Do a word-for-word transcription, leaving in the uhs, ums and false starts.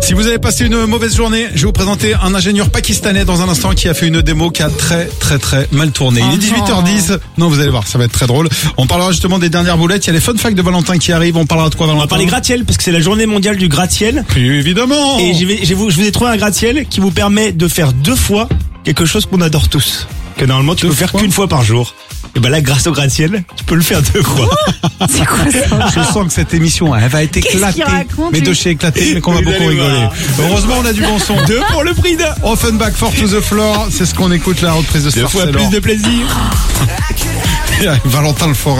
Si vous avez passé une mauvaise journée, je vais vous présenter un ingénieur pakistanais dans un instant qui a fait une démo qui a très très très mal tourné. Il est dix-huit heures dix. Non, vous allez voir, ça va être très drôle. On parlera justement des dernières boulettes. Il y a les fun facts de Valentin qui arrivent. On parlera de quoi, Valentin? On va parler gratte-ciel parce que c'est la journée mondiale du gratte-ciel. Puis, évidemment. Et je, vais, je, vous, je vous ai trouvé un gratte-ciel qui vous permet de faire deux fois quelque chose qu'on adore tous. Que normalement tu deux peux faire fois qu'une fois par jour. Et ben là, grâce au gratte-ciel, tu peux le faire deux fois. C'est quoi ça? Je sens que cette émission, elle va être éclatée. Mais de chez éclaté, mais qu'on va Vous beaucoup allez rigoler. voir. Heureusement, on a du bon son. Deux pour le prix d'un. Offenbach, Four to the Floor. C'est ce qu'on écoute, la reprise de Deux fois Sarcelor. plus de plaisir. Valentin le Forain.